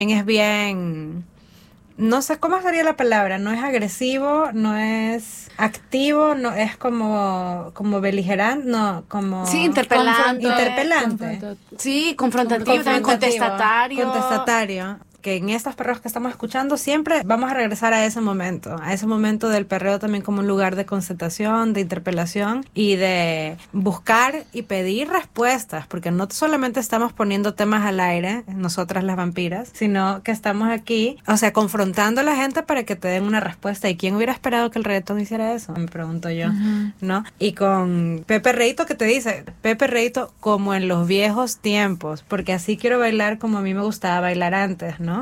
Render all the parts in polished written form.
Es bien, no sé cómo sería la palabra, no es agresivo, no es activo, no es como beligerante, no, como Sí, interpelante. Sí, confrontativo, también contestatario. Que en estos perreos que estamos escuchando siempre vamos a regresar a ese momento del perreo también como un lugar de constatación, de interpelación y de buscar y pedir respuestas, porque no solamente estamos poniendo temas al aire, nosotras las vampiras, sino que estamos aquí, o sea, confrontando a la gente para que te den una respuesta. ¿Y quién hubiera esperado que el reggaetón hiciera eso? Me pregunto yo, ¿no? Y con Pepe Reito, que te dice, Pepe Reito como en los viejos tiempos, porque así quiero bailar como a mí me gustaba bailar antes, ¿no?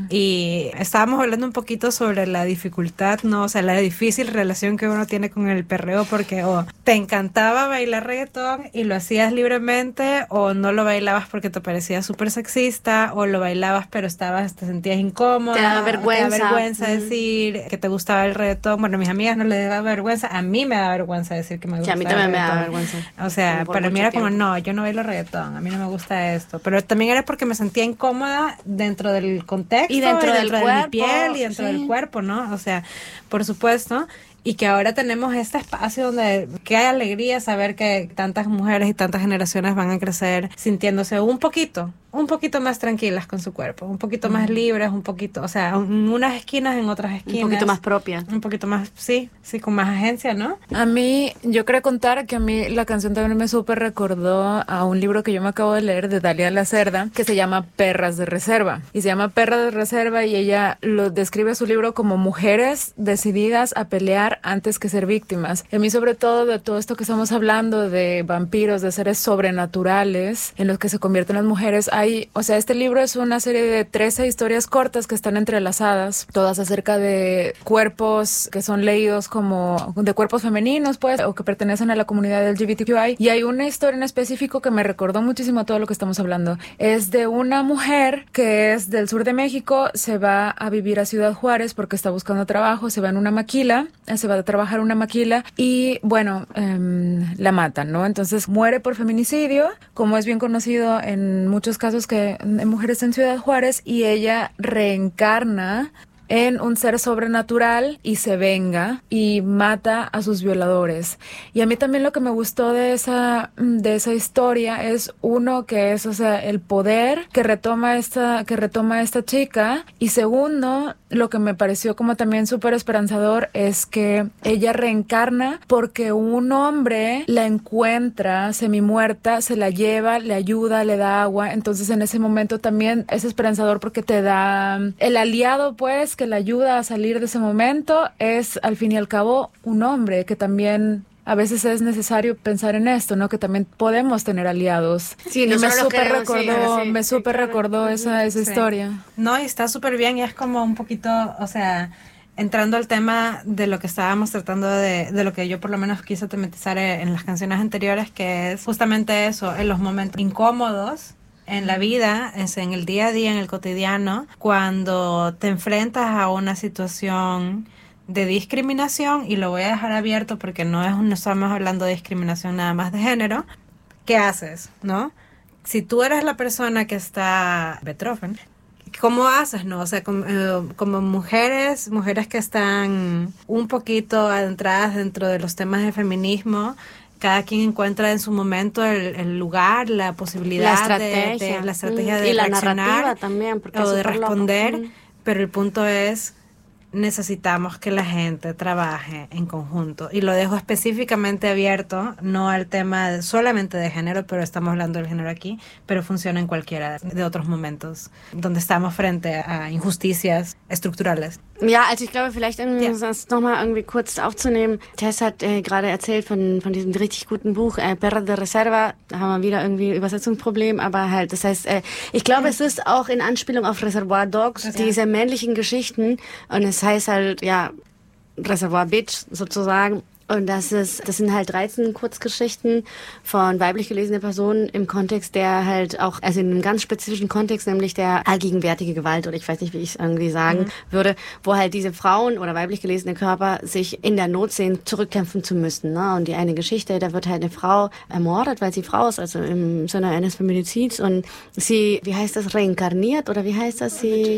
Y estábamos hablando un poquito sobre la dificultad, ¿no? O sea, la difícil relación que uno tiene con el perreo, porque o te encantaba bailar reggaetón y lo hacías libremente, o no lo bailabas porque te parecía súper sexista, o lo bailabas pero te sentías incómoda, te daba vergüenza decir que te gustaba el reggaetón. Bueno, a mis amigas no les daba vergüenza, a mí me daba vergüenza decir que me gustaba. Que a mí también me daba vergüenza. O sea, para mí era como, no, yo no bailo reggaetón, a mí no me gusta esto, pero también era porque me sentía incómoda dentro del contexto y dentro de cuerpo, mi piel y dentro del cuerpo, ¿no? O sea, por supuesto. Y que ahora tenemos este espacio donde qué alegría saber que tantas mujeres y tantas generaciones van a crecer sintiéndose un poquito más tranquilas con su cuerpo, un poquito más libres, un poquito, o sea, en unas esquinas, en otras esquinas. Un poquito más propia. Un poquito más, sí, con más agencia, ¿no? A mí, yo quería contar que a mí la canción también me súper recordó a un libro que yo me acabo de leer de Dalia Lacerda, que se llama Perras de Reserva. Y se llama Perras de Reserva y ella lo describe su libro como mujeres decididas a pelear antes que ser víctimas. Y a mí, sobre todo, de todo esto que estamos hablando de vampiros, de seres sobrenaturales en los que se convierten las mujeres, o sea, este libro es una serie de 13 historias cortas que están entrelazadas, todas acerca de cuerpos que son leídos como de cuerpos femeninos, pues, o que pertenecen a la comunidad LGBTQI. Y hay una historia en específico que me recordó muchísimo a todo lo que estamos hablando. Es de una mujer que es del sur de México, se va a vivir a Ciudad Juárez porque está buscando trabajo, se va en una maquila, se va a trabajar en una maquila y, bueno, la matan, ¿no? Entonces muere por feminicidio, como es bien conocido en muchos casos que mujeres en Ciudad Juárez, y ella reencarna en un ser sobrenatural y se venga y mata a sus violadores. Y a mí también lo que me gustó de esa historia es, uno, que es, o sea, el poder que retoma esta chica, y segundo, lo que me pareció como también súper esperanzador es que ella reencarna porque un hombre la encuentra semimuerta, se la lleva, le ayuda, le da agua. Entonces en ese momento también es esperanzador porque te da el aliado, pues, que la ayuda a salir de ese momento, es al fin y al cabo un hombre, que también a veces es necesario pensar en esto, ¿no? Que también podemos tener aliados. Sí, y no me súper recordó esa historia. No, y está súper bien, y es como un poquito, o sea, entrando al tema de lo que estábamos tratando de lo que yo por lo menos quise tematizar en las canciones anteriores, que es justamente eso, en los momentos incómodos en la vida, en el día a día, en el cotidiano, cuando te enfrentas a una situación de discriminación, y lo voy a dejar abierto porque no estamos hablando de discriminación nada más de género. ¿Qué haces, no? Si tú eres la persona que está Beethoven, ¿cómo haces, no? O sea, como mujeres que están un poquito adentradas dentro de los temas de feminismo, cada quien encuentra en su momento el lugar, la posibilidad, la estrategia de y la reaccionar narrativa también, porque o de responder, pero el punto es, necesitamos que la gente trabaje en conjunto, y lo dejo específicamente abierto, no al tema solamente de género, pero estamos hablando del género aquí, pero funciona en cualquiera de otros momentos donde estamos frente a injusticias estructurales. Ja, also ich glaube, vielleicht das nochmal irgendwie kurz aufzunehmen. Tess hat gerade erzählt von diesem richtig guten Buch, Perras de Reserva. Da haben wir wieder irgendwie Übersetzungsproblem, aber halt, das heißt, ich glaube, es ist auch in Anspielung auf Reservoir Dogs, diese männlichen Geschichten, und es heißt halt, ja, Reservoir Bitch sozusagen. Und das sind halt 13 Kurzgeschichten von weiblich gelesenen Personen im Kontext, der halt auch, also in einem ganz spezifischen Kontext, nämlich der allgegenwärtige Gewalt, oder ich weiß nicht, wie ich es irgendwie sagen würde, wo halt diese Frauen oder weiblich gelesene Körper sich in der Not sehen, zurückkämpfen zu müssen, ne? Und die eine Geschichte, da wird halt eine Frau ermordet, weil sie Frau ist, also im Sinne eines Feminizids, und sie, wie heißt das, reinkarniert, oder wie heißt das, sie